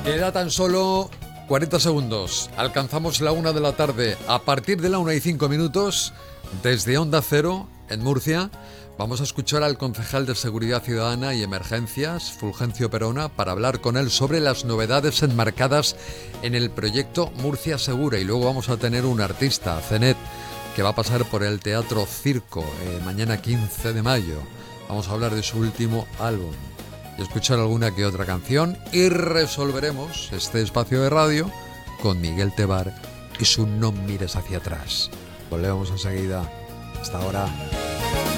Queda tan solo 40 segundos. Alcanzamos la 1 de la tarde. A partir de la 1:05, desde Onda Cero, en Murcia, vamos a escuchar al concejal de Seguridad Ciudadana y Emergencias, Fulgencio Perona, para hablar con él sobre las novedades enmarcadas en el proyecto Murcia Segura. Y luego vamos a tener un artista, Zenet, que va a pasar por el Teatro Circo mañana 15 de mayo. Vamos a hablar de su último álbum y escuchar alguna que otra canción, y resolveremos este espacio de radio con Miguel Tebar y su No mires hacia atrás. Volvemos enseguida. Hasta ahora.